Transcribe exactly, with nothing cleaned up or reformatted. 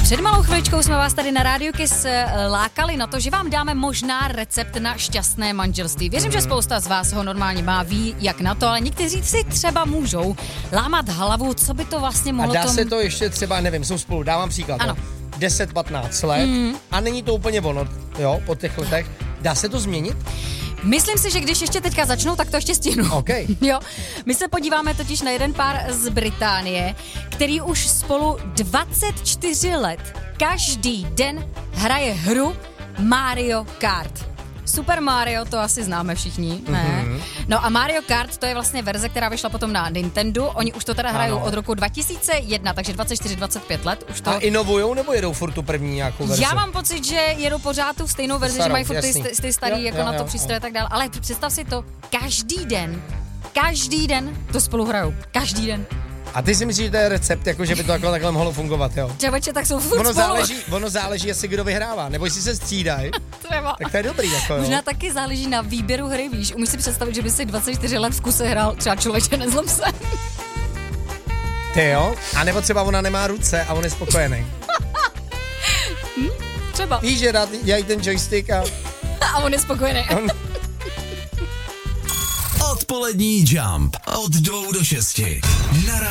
Před malou chviličkou jsme vás tady na Radio Kiss lákali na to, že vám dáme možná recept na šťastné manželství. Věřím, mm. že spousta z vás ho normálně má, ví jak na to, ale někteří si třeba můžou lámat hlavu, co by to vlastně mohlo. A dá tom... se to ještě třeba, nevím, jsou spolu, dávám příklad. Ano. deset patnáct let mm. a není to úplně ono, jo, po těch letech. Dá se to změnit? Myslím si, že když ještě teďka začnou, tak to ještě stihnu. Okay. Jo, my se podíváme totiž na jeden pár z Británie, který už spolu dvacet čtyři let každý den hraje hru Mario Kart. Super Mario, to asi známe všichni, ne? Mm-hmm. No a Mario Kart, to je vlastně verze, která vyšla potom na Nintendo. Oni už to teda hrajou od roku dva tisíce jedna, takže dvacet čtyři dvacet pět let už to. A inovujou nebo jedou furt tu první nějakou verzi? Já mám pocit, že jedou pořád tu stejnou verzi, starou, že mají furt ty, ty starý jo, jako jo, na to jo, přístroje a tak dále. Ale představ si to, každý den, každý den to spolu hrajou. Každý den. A ty si myslíš, že to je recept, jako že by to takhle, takhle mohlo fungovat, jo? Čeveče, tak jsou furt ono spolu. záleží, ono záleží, jestli kdo vyhrává, nebo jestli se střídají. Třeba. Tak to je dobrý, jako jo. Možná taky záleží na výběru hry, víš. Umíš si představit, že by si dvacet čtyři let v kuse hrál třeba Člověče nezlob se. Ty jo? A nebo třeba ona nemá ruce a on je spokojený. hm, třeba. Víš, že rád dělají ten joystick a... a on je spokojený. On... Odpolední Jump od dvou do šesti. Na